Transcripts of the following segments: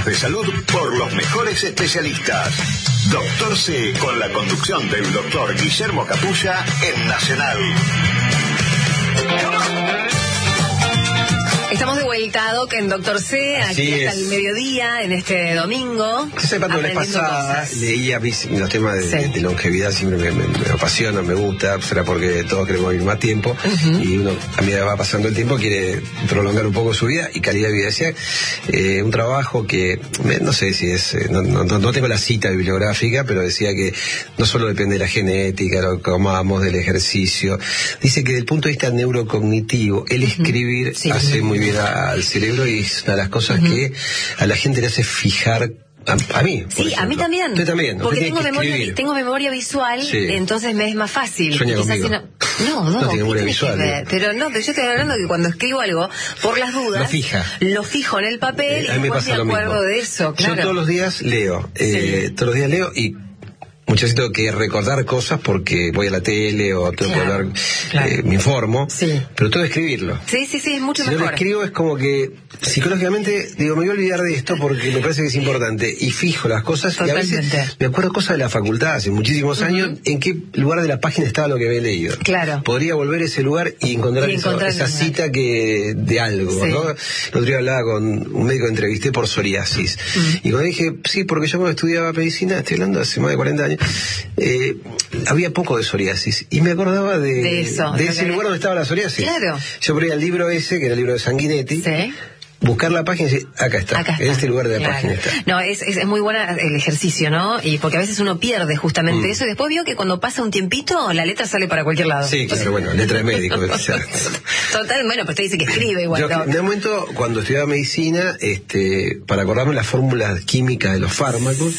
temas de salud por los mejores especialistas. Doctor C, con la conducción del doctor Guillermo Capulla en Nacional. Estamos de vuelta, Doc, en Doctor C, aquí hasta el mediodía, en este domingo. Esa parte de la vez pasada leía los temas de longevidad, siempre me apasiona, me gusta, será porque todos queremos vivir más tiempo, y uno a medida va pasando el tiempo quiere prolongar un poco su vida y calidad de vida. Decía un trabajo que, no sé si es, no tengo la cita bibliográfica, pero decía que no solo depende de la genética, lo que comamos, del ejercicio. Dice que desde el punto de vista neurocognitivo, el escribir hace muy bien al cerebro, y es una de las cosas que a la gente le hace fijar. A mí, sí, ejemplo. A mí también. Usted también. Porque tengo memoria visual, entonces me es más fácil. Sueña conmigo. No tiene memoria visual. Pero yo estoy hablando que cuando escribo algo, por las dudas, lo fijo en el papel y después me acuerdo de eso. Claro. Yo todos los días leo, y muchas veces tengo que recordar cosas porque voy a la tele o tengo que hablar, me informo, pero tengo que escribirlo. Sí, es mucho mejor. Si no lo escribo es como que psicológicamente digo, me voy a olvidar de esto porque me parece que es importante, y fijo las cosas. Totalmente. Y a veces me acuerdo cosas de la facultad hace muchísimos años, en qué lugar de la página estaba lo que había leído. Claro. Podría volver a ese lugar y encontrar esa cita de algo, ¿no? El otro día hablaba con un médico que entrevisté por psoriasis, y cuando dije, porque yo cuando estudiaba medicina, estoy hablando hace más de 40 años, había poco de psoriasis, y me acordaba de ese lugar donde estaba la psoriasis. Claro. Yo ponía el libro ese, que era el libro de Sanguinetti, buscar la página y decir, acá está. En este lugar de la página está. No, es muy buena el ejercicio, ¿no? Y porque a veces uno pierde justamente eso, y después vio que cuando pasa un tiempito, la letra sale para cualquier lado. Sí, claro, letra de médico. Total, bueno, pues usted dice que escribe igual. En un momento, cuando estudiaba medicina, para acordarme las fórmulas químicas de los fármacos,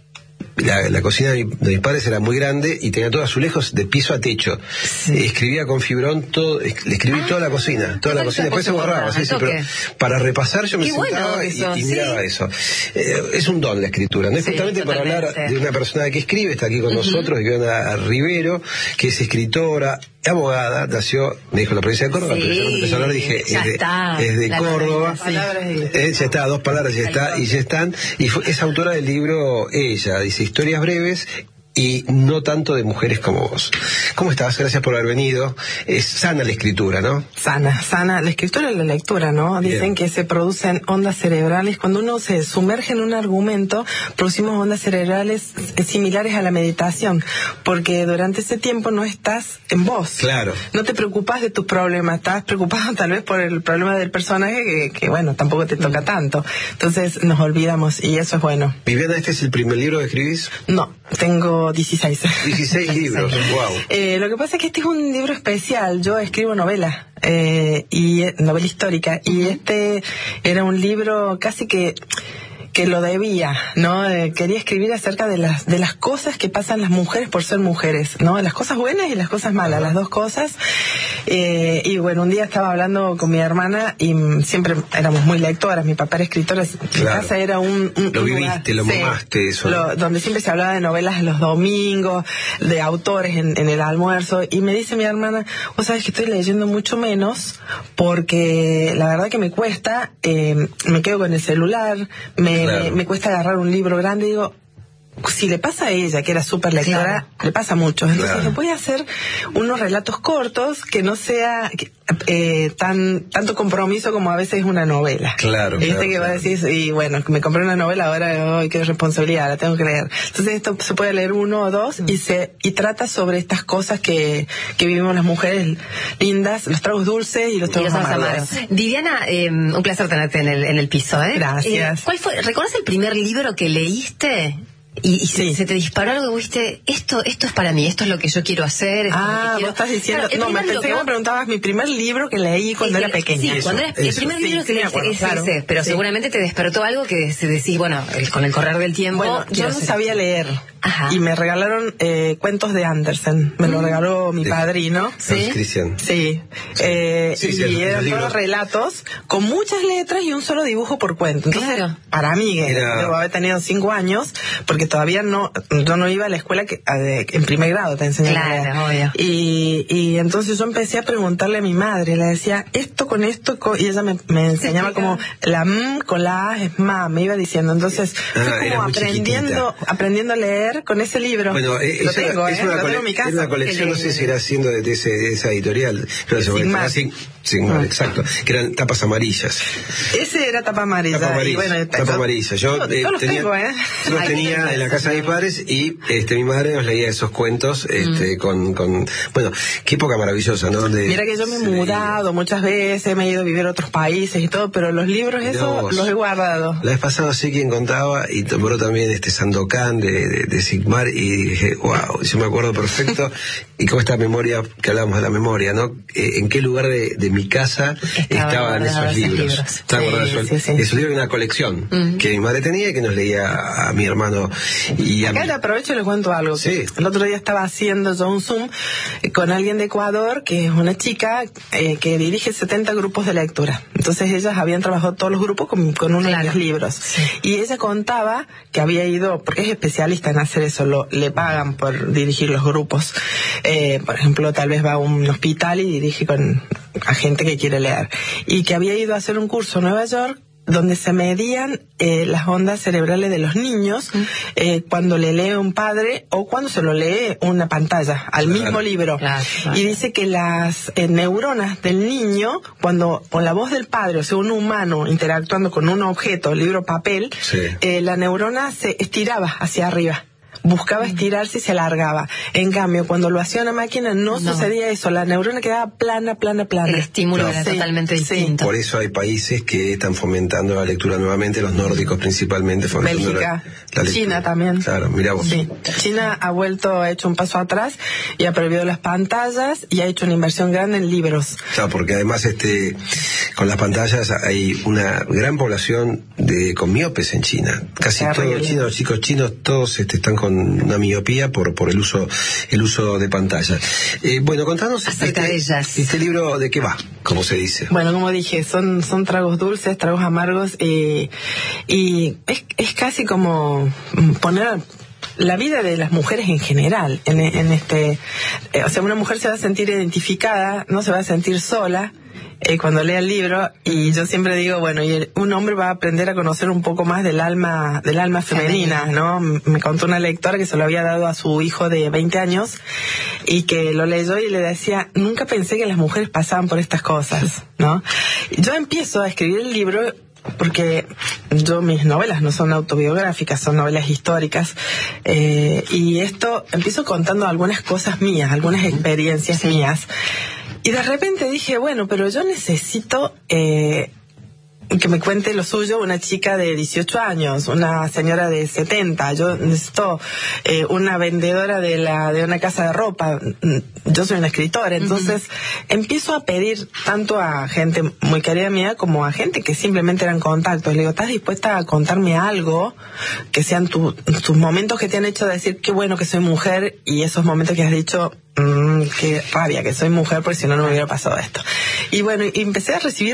la cocina de mis padres era muy grande y tenía todos azulejos de piso a techo. Escribía con fibrón todo, le escribí toda la cocina, después se borraba, pero para repasar yo me sentaba y miraba eso. Es un don la escritura, no es justamente para hablar de una persona que escribe, está aquí con nosotros, Ivana Rivero, que es escritora, abogada, nació, me dijo, la provincia de Córdoba, pero yo empecé a hablar, dije, es de Córdoba, ya está, 2 palabras, ya están, y es autora del libro, ella dice, historias breves y no tanto de mujeres como vos. ¿Cómo estás? Gracias por haber venido. Es sana la escritura, ¿no? Sana la escritura y la lectura, ¿no? Dicen que se producen ondas cerebrales. Cuando uno se sumerge en un argumento, producimos ondas cerebrales similares a la meditación, porque durante ese tiempo no estás en vos. Claro. No te preocupas de tus problemas, estás preocupado tal vez por el problema del personaje que bueno, tampoco te toca tanto. Entonces nos olvidamos, y eso es bueno. Viviana, ¿este es el primer libro que escribís? No, tengo 16. 16 libros, wow. Lo que pasa es que este es un libro especial. Yo escribo novela, y novela histórica, y este era un libro casi que lo debía, ¿no? Quería escribir acerca de las cosas que pasan las mujeres por ser mujeres, ¿no? Las cosas buenas y las cosas malas, las dos cosas. Y bueno, un día estaba hablando con mi hermana y siempre éramos muy lectoras. Mi papá era escritor, mi casa era un lo viviste, lo mamaste, eso. Donde siempre se hablaba de novelas los domingos, de autores en el almuerzo. Y me dice mi hermana, vos sabés que estoy leyendo mucho menos porque la verdad que me cuesta, me quedo con el celular, me cuesta agarrar un libro grande. Y digo, si le pasa a ella, que era súper lectora, le pasa mucho. Entonces le voy a hacer unos relatos cortos que no sea tanto compromiso como a veces una novela. Claro. Que va a decir, y bueno, me compré una novela, ahora qué responsabilidad, la tengo que leer. Entonces esto se puede leer 1 o 2 y trata sobre estas cosas que vivimos las mujeres lindas, los tragos dulces y los tragos amargos. Viviana, un placer tenerte en el piso, ¿eh? Gracias. ¿Cuál fue? ¿Recuerdas el primer libro que leíste? Y se te disparó algo, viste, esto es para mí, esto es lo que yo quiero hacer. Vos estás diciendo, claro, me pensé que me preguntabas mi primer libro que leí cuando era pequeña. Sí, cuando era el primer libro que leíste, pero seguramente te despertó algo que se decís, bueno, con el correr del tiempo. Bueno, yo no sabía leer. Ajá. y me regalaron cuentos de Andersen. Me lo regaló mi padrino. Sí. Cristian. Sí. Y eran todos relatos con muchas letras y un solo dibujo por cuento. Entonces, claro. para mí, que debo haber tenido 5 años, porque todavía yo no iba a la escuela en primer grado, te enseñaban. Claro, obvio. Y entonces yo empecé a preguntarle a mi madre, le decía, esto con esto, y ella me enseñaba como la M con la A es ma, me iba diciendo. Entonces, fui como aprendiendo a leer con ese libro. Bueno, lo tengo en mi casa. Es una colección, no sé si era siendo de esa editorial. Sigmar, exacto. Que eran tapas amarillas. Ese era tapa amarilla. Tapa amarilla. Yo los tenía en la casa de mis padres y mi madre nos leía esos cuentos bueno, qué época maravillosa, ¿no? Mira que yo me he mudado muchas veces, me he ido a vivir a otros países y todo, pero los libros los he guardado. La vez pasada sé quién contaba y tomó también Sandokan de Sigmar y dije, wow, yo me acuerdo perfecto y con esta memoria que hablamos de la memoria, ¿no? En qué lugar de mi casa estaban esos libros. Esos libros de una colección que mi madre tenía y que nos leía a mi hermano y a mí. Acá le aprovecho y le cuento algo. Sí. El otro día estaba haciendo yo un Zoom con alguien de Ecuador, que es una chica que dirige 70 grupos de lectura. Entonces ellas habían trabajado todos los grupos con uno de los libros. Sí. Y ella contaba que había ido, porque es especialista en hacer eso, le pagan por dirigir los grupos. Por ejemplo, tal vez va a un hospital y dirige a gente que quiere leer. Y que había ido a hacer un curso en Nueva York donde se medían las ondas cerebrales de los niños cuando le lee un padre o cuando se lo lee una pantalla al mismo libro. Claro. Y dice que las neuronas del niño, cuando con la voz del padre, o sea, un humano interactuando con un objeto, libro, papel, la neurona se estiraba hacia arriba. Buscaba estirarse y se alargaba. En cambio, cuando lo hacía una máquina no sucedía eso. La neurona quedaba plana. El estímulo era totalmente distinto. Por eso hay países que están fomentando la lectura nuevamente, los nórdicos principalmente fomentando Bélgica, la lectura. China también. Claro, mirá vos. Sí. China ha hecho un paso atrás y ha prohibido las pantallas y ha hecho una inversión grande en libros. Claro, porque además con las pantallas hay una gran población con miopes en China. Casi todos los chicos chinos, todos están con una miopía por el uso de pantallas. Bueno, contanos acerca de ellas. Este libro, ¿de qué va? Como se dice. Bueno, como dije, son tragos dulces, tragos amargos y es casi como poner la vida de las mujeres en general o sea, una mujer se va a sentir identificada, no se va a sentir sola cuando lea el libro, y yo siempre digo, bueno, y un hombre va a aprender a conocer un poco más del alma femenina, ¿no? Me contó una lectora que se lo había dado a su hijo de 20 años y que lo leyó y le decía, nunca pensé que las mujeres pasaban por estas cosas, ¿no? Yo empiezo a escribir el libro porque mis novelas no son autobiográficas, son novelas históricas, y empiezo contando algunas cosas mías, algunas experiencias mías. Y de repente dije, bueno, pero yo necesito que me cuente lo suyo una chica de 18 años, una señora de 70. Yo necesito una vendedora de una casa de ropa. Yo soy una escritora, entonces empiezo a pedir tanto a gente muy querida mía como a gente que simplemente eran contactos. Le digo, ¿estás dispuesta a contarme algo que sean tus momentos que te han hecho decir qué bueno que soy mujer, y esos momentos que has dicho qué rabia que soy mujer, porque si no me hubiera pasado esto? Y bueno, y empecé a recibir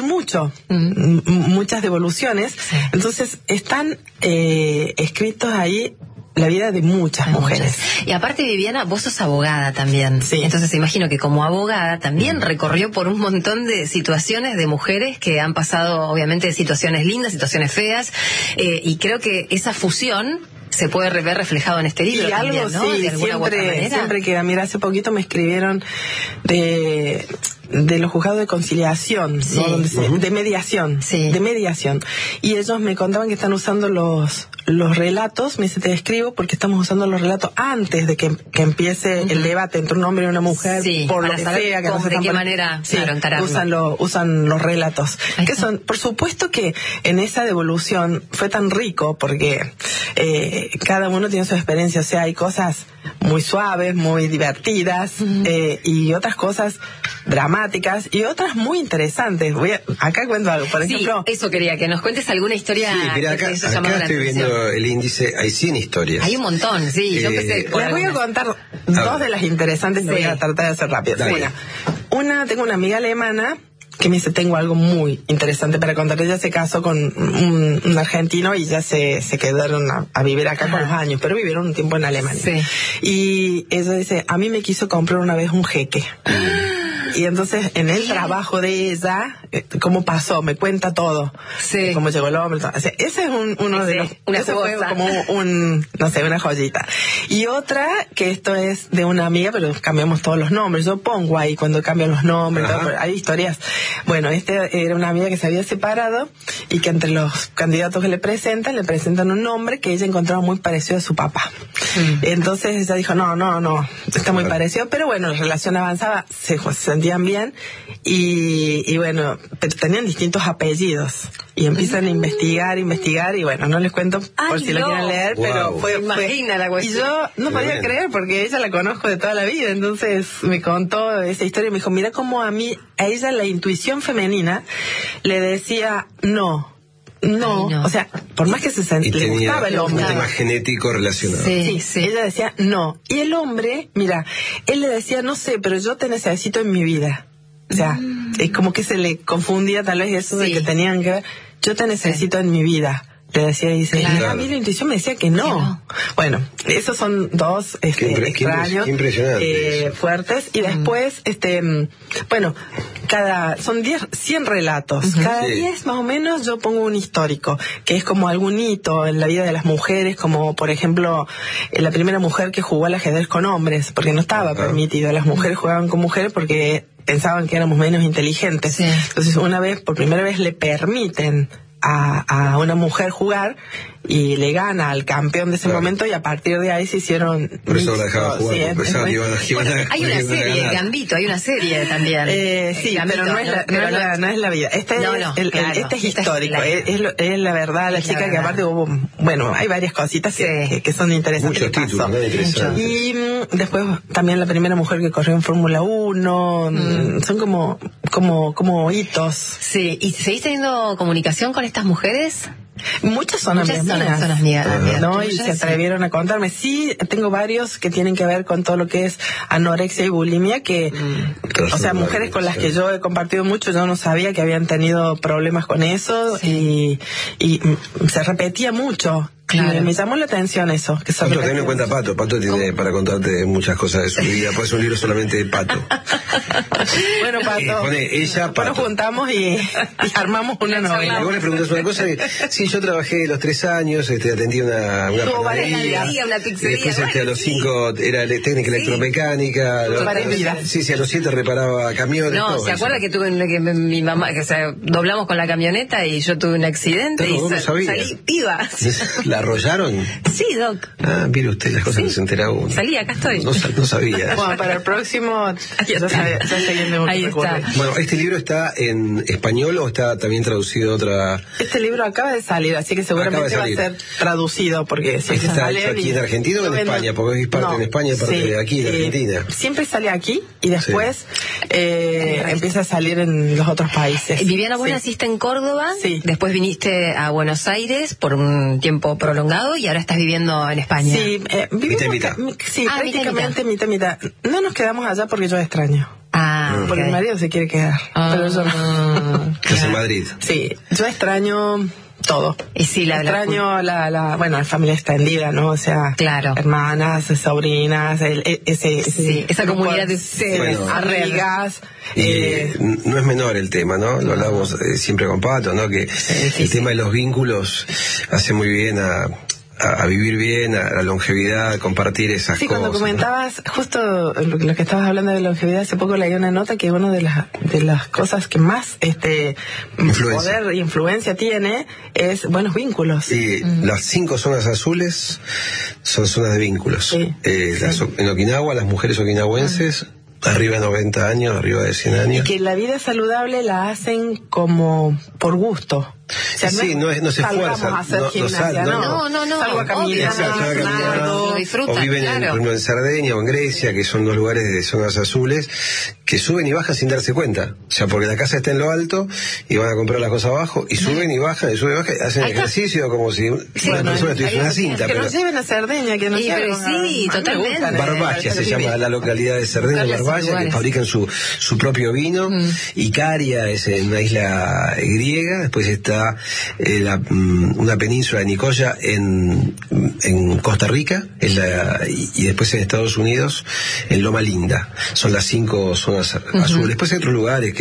muchas devoluciones. Sí. Entonces están escritos ahí la vida de muchas mujeres. Y aparte, Viviana, vos sos abogada también. Sí. Entonces imagino que como abogada también recorrió por un montón de situaciones de mujeres que han pasado, obviamente, situaciones lindas, situaciones feas, y creo que esa fusión se puede ver reflejado en este libro. Y también, algo, ¿no? sí, De alguna u otra manera. Siempre queda. Mira, hace poquito me escribieron de los juzgados de conciliación, sí. ¿no? De mediación, sí. De mediación. Y ellos me contaban que están usando los relatos. Me dice, te escribo porque estamos usando los relatos antes de que empiece el debate entre un hombre y una mujer, sí, por lo que sea. Que de qué manera, sí, claro, encararlo. usan los relatos. Que son, por supuesto que en esa devolución fue tan rico porque cada uno tiene su experiencia. O sea, hay cosas muy suaves, muy divertidas, y otras cosas dramáticas y otras muy interesantes. Acá cuento algo, por ejemplo. Eso quería, que nos cuentes alguna historia. Sí, mira, acá estoy viendo el índice, hay 100 historias. Hay un montón, sí. Yo empecé por les voy a contar dos de las interesantes, voy a tratar de hacer rápido. Tengo una amiga alemana que me dice, tengo algo muy interesante para contar. Ella se casó con un argentino y ya se quedaron a vivir acá con los años, pero vivieron un tiempo en Alemania. Sí. Y ella dice, a mí me quiso comprar una vez un jeque. Y entonces, en el trabajo de ella, cómo pasó, me cuenta todo. Sí. Cómo llegó el hombre. O sea, ese es uno de los... Ese fue como una joyita. Y otra, que esto es de una amiga, pero cambiamos todos los nombres. Yo pongo ahí cuando cambian los nombres, todo, hay historias. Bueno, era una amiga que se había separado y que entre los candidatos que le presentan un nombre que ella encontraba muy parecido a su papá. Entonces ella dijo, no, está muy parecido, pero bueno, la relación avanzaba, se sentían bien y bueno, pero tenían distintos apellidos y empiezan a investigar y bueno, no les cuento por si lo quieren leer, pero fue imagina la cuestión. Y yo no podía creer porque ella la conozco de toda la vida, entonces me contó esa historia y me dijo, mira cómo a ella la intuición femenina le decía no. O sea, por más que le gustaba el hombre. Un tema genético relacionado. Sí. Ella decía no. Y el hombre, mira, él le decía, no sé, pero yo te necesito en mi vida. O sea, es como que se le confundía tal vez eso de que tenían que ver, yo te necesito en mi vida. Le decía, y dice, y a mí la intuición me decía que no. Bueno, esos son dos extraños, fuertes. Y después, bueno, son 100 relatos. Cada 10 más o menos yo pongo un histórico, que es como algún hito en la vida de las mujeres, como por ejemplo, la primera mujer que jugó al ajedrez con hombres, porque no estaba permitido. Las mujeres jugaban con mujeres porque pensaban que éramos menos inteligentes. Sí. Entonces, por primera vez le permiten a una mujer jugar y le gana al campeón de ese momento y a partir de ahí se hicieron... Por eso la dejaba jugar, porque pensaban que iban a hay una serie, Gambito, hay una serie también. Sí, Gambito, pero no es la vida. Este es histórico, es la verdad, la chica que aparte hubo... Bueno, hay varias cositas que son interesantes. Muchos títulos, ¿no? Interesantes. Y después también la primera mujer que corrió en Fórmula 1, son como hitos. Sí, ¿y seguís teniendo comunicación con estas mujeres? Muchas son amigas, ¿no? Y se atrevieron a contarme. Sí, tengo varios que tienen que ver con todo lo que es anorexia y bulimia, que, o sea, mujeres con las que yo he compartido mucho, yo no sabía que habían tenido problemas con eso y se repetía mucho. Claro. Me llamó la atención eso. Pato, ten en cuenta Pato tiene para contarte muchas cosas de su vida, puede ser un libro solamente de Pato. Bueno, Pato, Pato. Nos juntamos y armamos una novela. Y vos le preguntás una cosa, sí, yo trabajé los 3 años, atendí una panadería, una pizzería. Después a los 5 era técnica electromecánica. Sí, a los 7 reparaba camiones. No, ¿se acuerda que mi mamá, doblamos con la camioneta y yo tuve un accidente y salí viva? ¿La arrollaron? Sí, Doc. Mire usted las cosas que se entera uno. Salí, acá estoy. No sabía. Bueno, para el próximo ya ahí está. Bueno, ¿este libro está en español o está también traducido a otra...? Este libro acaba de salir, así que seguramente va a ser traducido, porque si está hecho aquí en Argentina o en España, porque es parte en España y parte de aquí, de Argentina. Siempre sale aquí y después empieza a salir en los otros países. Viviana, vos naciste en Córdoba, después viniste a Buenos Aires por un tiempo prolongado y ahora estás viviendo en España. Sí, mitad. Sí, prácticamente mitad. No nos quedamos allá porque yo extraño. Porque mi marido se quiere quedar, pero yo no. ¿Estás en Madrid? Sí, yo extraño todo. Y sí, extraño la familia extendida, ¿no? O sea, hermanas, sobrinas, esa comunidad de amigas. No es menor el tema, ¿no? Lo hablamos siempre con Pato, ¿no? Que el tema de los vínculos hace muy bien a vivir bien, a la longevidad, a compartir esas cosas. Sí, cuando comentabas, justo lo que estabas hablando de longevidad, hace poco leí una nota que una de las cosas que más poder e influencia tiene es buenos vínculos. Y las 5 zonas azules son zonas de vínculos. Sí. En Okinawa, las mujeres okinawenses, arriba de 90 años, arriba de 100 años. Y que la vida saludable la hacen como por gusto. O sea, sí, no se esfuerza. A hacer gimnasia, no. Salgo a caminar, lo disfrutan, o viven en Cerdeña o en Grecia, que son dos lugares de zonas azules, que suben y bajan sin darse cuenta. O sea, porque la casa está en lo alto y van a comprar las cosas abajo y suben y bajan, hacen ejercicio como si una persona estuviese en una cinta. Que nos lleven a Cerdeña, que nos lleven. Sí, totalmente. Barbacha se llama la localidad de Cerdeña, Barbacha, que fabrican su propio vino. Icaria es una isla griega, después está una península de Nicoya en Costa Rica, y después en Estados Unidos, en Loma Linda. Son las 5 zonas azules. Después hay otros lugares,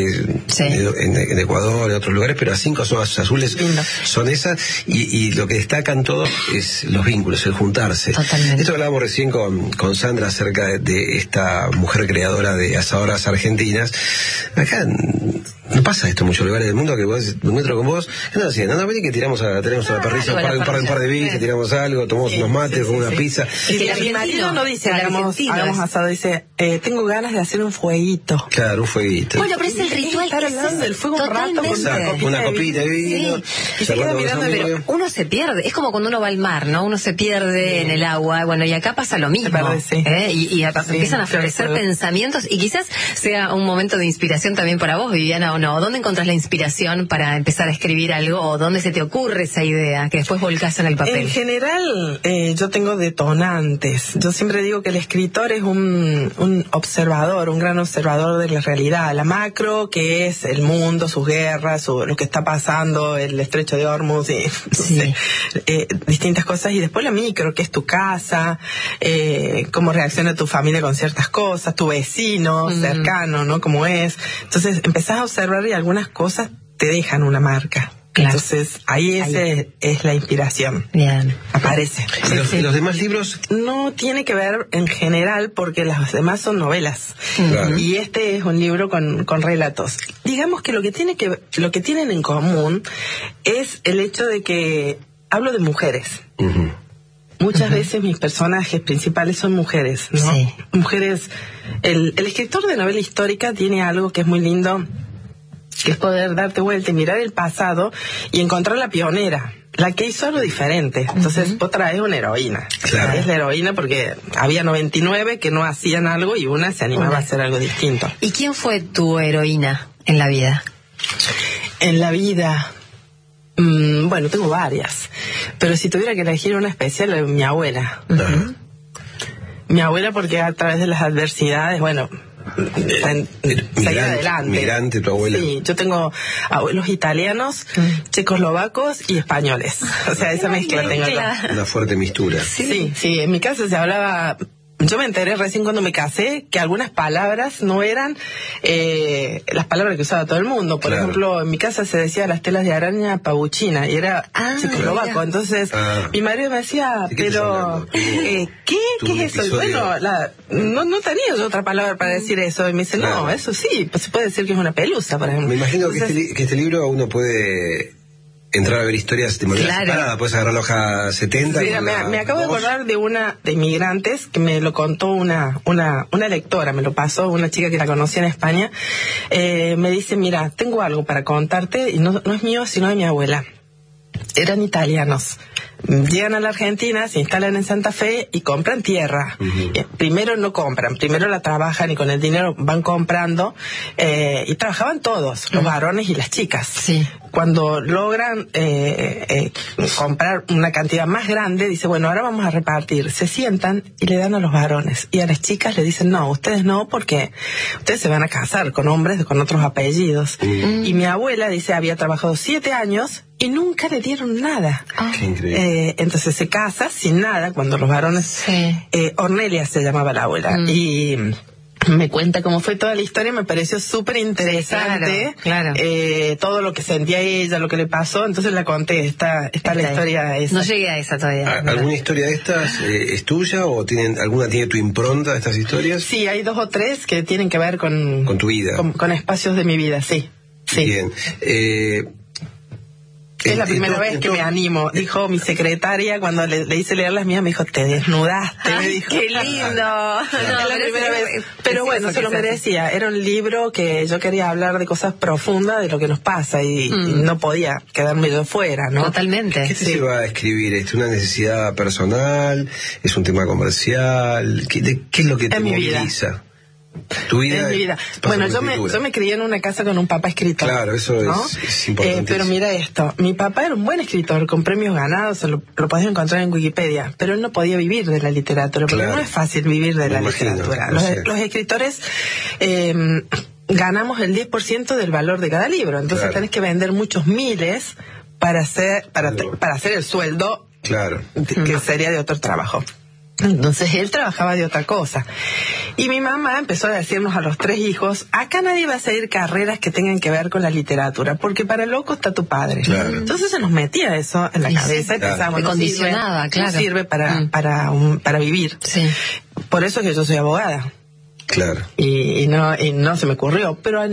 en Ecuador, en otros lugares, pero las 5 zonas azules son esas, y lo que destacan todos es los vínculos, el juntarse. Totalmente. Esto hablábamos recién con Sandra acerca de esta mujer creadora de asadoras argentinas. Acá no pasa esto en muchos lugares del mundo, que vos me encuentro con vos, no, vení que tenemos a la parrilla un par de bichos, tiramos algo, tomamos unos mates con una pizza. Y mi marido no dice hagamos asado, dice tengo ganas de hacer un fueguito. Claro, un fueguito. Bueno, pero es el ritual. Estar hablando del fuego un rato con una copita de vino. Y se queda mirando uno se pierde, es como cuando uno va al mar, ¿no? Uno se pierde en el agua, bueno, y acá pasa lo mismo. Y empiezan a florecer pensamientos, y quizás sea un momento de inspiración también para vos, Viviana, o no. ¿Dónde encontrás la inspiración para empezar a escribir algo, o dónde se te ocurre esa idea que después volcás en el papel? En general, yo tengo detonantes. Yo siempre digo que el escritor es un observador, un gran observador de la realidad, la macro, que es el mundo, sus guerras, lo que está pasando, el estrecho de Hormuz, y distintas cosas, y después la micro, que es tu casa, cómo reacciona tu familia con ciertas cosas, tu vecino cercano, ¿no? Cómo es. Entonces empezás a observar, y algunas cosas te dejan una marca. Claro. Entonces, ahí es la inspiración. Bien. Aparece. ¿Los demás libros? No tiene que ver en general, porque las demás son novelas. Claro. Y este es un libro con relatos. Digamos que lo que tienen en común es el hecho de que hablo de mujeres. Muchas veces mis personajes principales son mujeres, ¿no? Sí. Mujeres. El escritor de novela histórica tiene algo que es muy lindo, que es poder darte vuelta y mirar el pasado y encontrar la pionera, la que hizo algo diferente. Entonces vos traes una heroína. Claro. Es la heroína porque había 99 que no hacían algo y una se animaba a hacer algo distinto. ¿Y quién fue tu heroína en la vida? En la vida... bueno, tengo varias, pero si tuviera que elegir una especial, mi abuela. Mi abuela, porque a través de las adversidades, bueno, seguir adelante. Migrante, tu abuela. Sí, yo tengo abuelos italianos, checoslovacos y españoles. O sea, esa mezcla tengo acá. Una fuerte mistura. Sí, en mi casa se hablaba... Yo me enteré recién cuando me casé que algunas palabras no eran las palabras que usaba todo el mundo. Por ejemplo, en mi casa se decía las telas de araña pabuchina y era checoslovaco. Entonces, mi marido me decía, pero ¿qué es eso? Bueno, no tenía yo otra palabra para decir eso. Y me dice, no, eso sí, pues se puede decir que es una pelusa, por ejemplo. Me imagino que este libro uno puede... entrar a ver historias de manera separada, puedes agarrar la hoja 70. Sí, me acabo de acordar de una de inmigrantes que me lo contó una lectora, me lo pasó, una chica que la conocía en España. Me dice, mira, tengo algo para contarte, y no es mío, sino de mi abuela. Eran italianos. Llegan a la Argentina, se instalan en Santa Fe y compran tierra. Primero no compran, primero la trabajan y con el dinero van comprando, y trabajaban todos, los varones y las chicas. Sí. Cuando logran comprar una cantidad más grande, dice, bueno, ahora vamos a repartir. Se sientan y le dan a los varones. Y a las chicas le dicen, no, ustedes no, porque ustedes se van a casar con hombres con otros apellidos. Y mi abuela, dice, había trabajado 7 años y nunca le dieron nada. Qué increíble. Entonces se casa sin nada cuando los varones... Ornelia se llamaba la abuela. Y... me cuenta cómo fue toda la historia, me pareció súper interesante. Claro. Todo lo que sentía ella, lo que le pasó, entonces la conté, está la historia esa. No llegué a esa todavía. ¿Alguna historia de estas es tuya o alguna tiene tu impronta de estas historias? Sí, hay 2 o 3 que tienen que ver con tu vida. Con espacios de mi vida, sí. Bien. Es la primera vez que me animo, dijo mi secretaria cuando le hice leer las mías, me dijo, te desnudaste, me dijo. ¡Qué lindo! Es la primera vez. Pero bueno, se lo merecía. Era un libro que yo quería hablar de cosas profundas, de lo que nos pasa, y no podía quedarme yo fuera, ¿no? Totalmente. ¿Qué te lleva a escribir? ¿Es una necesidad personal? ¿Es un tema comercial? ¿Qué es lo que te moviliza? Tu vida. En mi vida. Bueno, yo me crié en una casa con un papá escritor. Claro, eso ¿no? es importante. Pero mira esto, mi papá era un buen escritor, con premios ganados, lo podés encontrar en Wikipedia, pero él no podía vivir de la literatura, porque no es fácil vivir de la literatura. Los escritores ganamos el 10% del valor de cada libro, entonces tenés que vender muchos miles para hacer el sueldo que sería de otro trabajo. Entonces él trabajaba de otra cosa. Y mi mamá empezó a decirnos a los 3 hijos, acá nadie va a seguir carreras que tengan que ver con la literatura, porque para loco está tu padre. Claro. Entonces se nos metía eso en la cabeza y pensábamos, no sirve para vivir. Sí. Por eso es que yo soy abogada. Claro. Y no se me ocurrió. Pero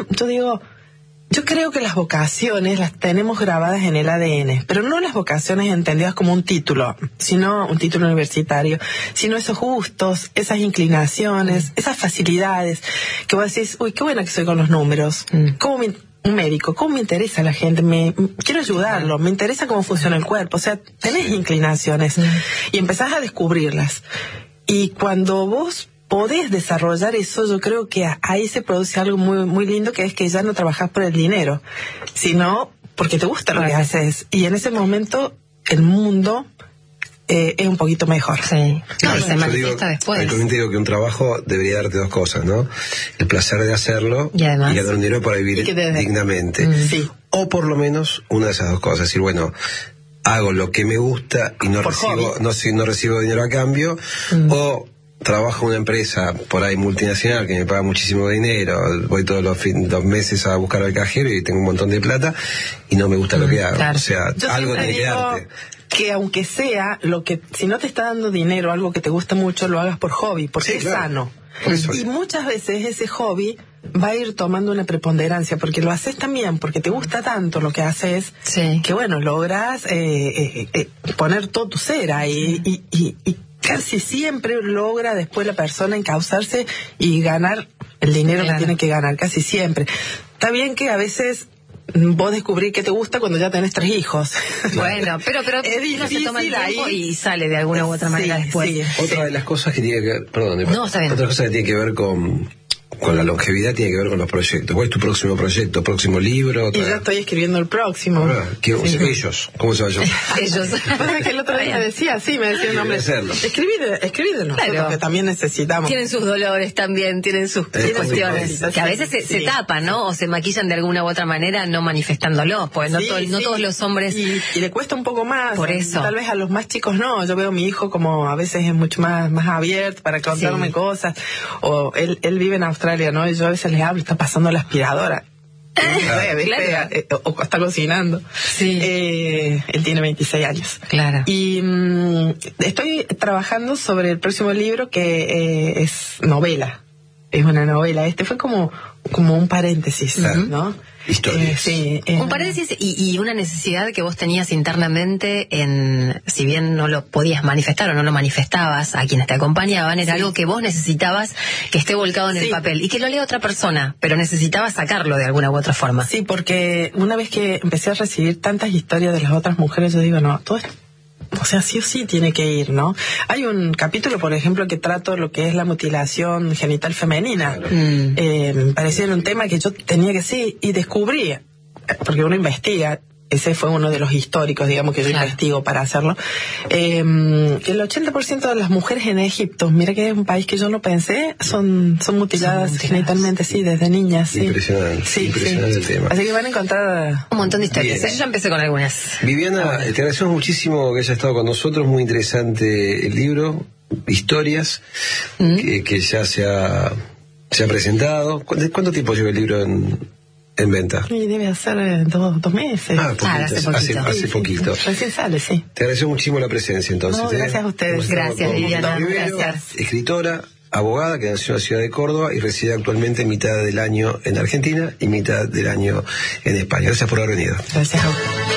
yo creo que las vocaciones las tenemos grabadas en el ADN, pero no las vocaciones entendidas como un título, sino un título universitario, sino esos gustos, esas inclinaciones, esas facilidades, que vos decís, uy, qué buena que soy con los números, un médico, cómo me interesa la gente, quiero ayudarlo, me interesa cómo funciona el cuerpo, o sea, tenés inclinaciones y empezás a descubrirlas. Y cuando vos podés desarrollar eso, yo creo que ahí se produce algo muy, muy lindo, que es que ya no trabajás por el dinero, sino porque te gusta lo que haces. Y en ese momento el mundo es un poquito mejor. Sí. Se manifiesta después. Yo también digo que un trabajo debería darte 2 cosas, ¿no? El placer de hacerlo y ganar dinero para vivir dignamente. Sí. O por lo menos una de esas 2 cosas. Es decir, bueno, hago lo que me gusta y no recibo dinero a cambio, o trabajo en una empresa por ahí multinacional que me paga muchísimo dinero, voy todos los meses a buscar al cajero y tengo un montón de plata y no me gusta lo que hago. Claro. O sea, yo algo tiene que darte. Que aunque sea si no te está dando dinero, algo que te gusta mucho, lo hagas por hobby, porque es sano. Y muchas veces ese hobby va a ir tomando una preponderancia, porque lo haces también, porque te gusta tanto lo que haces, que bueno, logras poner todo tu ser ahí y casi siempre logra después la persona encauzarse y ganar el dinero que tiene que ganar, casi siempre. Está bien que a veces vos descubrís que te gusta cuando ya tenés 3 hijos. Bueno, pero es difícil, se toma el tiempo y sale de alguna u otra manera después. Otra de las cosas que tiene que ver, otra cosa que tiene que ver con la longevidad tiene que ver con los proyectos. ¿Cuál es tu próximo proyecto, próximo libro? Y ya estoy escribiendo el próximo. Ellos, ¿cómo se llama? Ellos. Que el otro día me decía el nombre. Escribí de nosotros, que también necesitamos. Tienen sus dolores también, tienen sus cuestiones, que a veces se tapan, ¿no? O se maquillan de alguna u otra manera, no manifestándolo, pues no todos los hombres. Y le cuesta un poco más. Por eso. Tal vez a los más chicos no. Yo veo a mi hijo como a veces es mucho más abierto para contarme cosas. O él vive en Australia, ¿no? Y yo a veces les hablo, está pasando la aspiradora. O está cocinando. Sí. Él tiene 26 años. Claro. Y estoy trabajando sobre el próximo libro, que es novela. Es una novela. Fue como un paréntesis, ¿no? Historias. Un paréntesis y una necesidad que vos tenías internamente, si bien no lo podías manifestar o no lo manifestabas a quienes te acompañaban, era algo que vos necesitabas que esté volcado en el papel y que lo lea otra persona, pero necesitabas sacarlo de alguna u otra forma. Sí, porque una vez que empecé a recibir tantas historias de las otras mujeres, yo digo, no, todo esto, o sea, sí o sí tiene que ir, ¿no? Hay un capítulo, por ejemplo, que trato lo que es la mutilación genital femenina. Me parecía un tema que yo tenía que y descubrí, porque uno investiga, ese fue uno de los históricos, digamos, que yo investigo para hacerlo, que el 80% de las mujeres en Egipto, mira que es un país que yo no pensé, son mutiladas genitalmente, desde niñas. Impresionante, impresionante el tema. Así que van a encontrar un montón de historias. Yo ya empecé con algunas. Viviana, te agradecemos muchísimo que hayas estado con nosotros, muy interesante el libro, historias, que ya se ha presentado. ¿Cuánto tiempo lleva el libro en venta? Sí, debe hacer 2 meses. Hace poquito. Recién sale, sí. Te agradezco muchísimo la presencia, entonces. No, gracias a ustedes. Gracias, Viviana. Gracias. Escritora, abogada, que nació en la ciudad de Córdoba y reside actualmente mitad del año en Argentina y mitad del año en España. Gracias por haber venido. Gracias a ustedes.